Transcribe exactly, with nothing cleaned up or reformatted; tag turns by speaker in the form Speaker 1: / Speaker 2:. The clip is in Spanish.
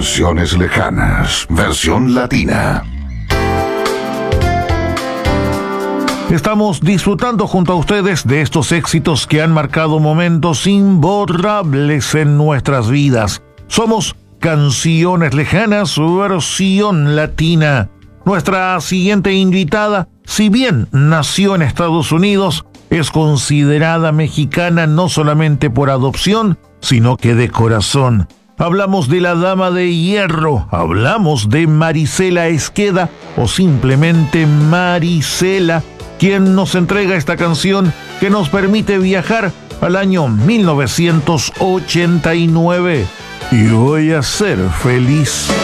Speaker 1: Canciones lejanas, versión latina.
Speaker 2: Estamos disfrutando junto a ustedes de estos éxitos que han marcado momentos imborrables en nuestras vidas. Somos Canciones Lejanas, versión latina. Nuestra siguiente invitada, si bien nació en Estados Unidos, es considerada mexicana no solamente por adopción, sino que de corazón. Hablamos de la Dama de Hierro, hablamos de Marisela Esqueda o simplemente Marisela, quien nos entrega esta canción que nos permite viajar al año mil novecientos ochenta y nueve. Y voy a ser feliz.